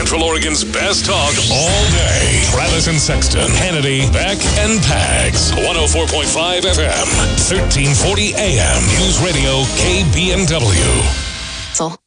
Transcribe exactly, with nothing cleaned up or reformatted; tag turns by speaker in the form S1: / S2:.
S1: Central Oregon's best talk all day. Travis and Sexton, Hannity, Beck, and Pags. one oh four point five F M, thirteen forty A M. News Radio K B N W.
S2: So.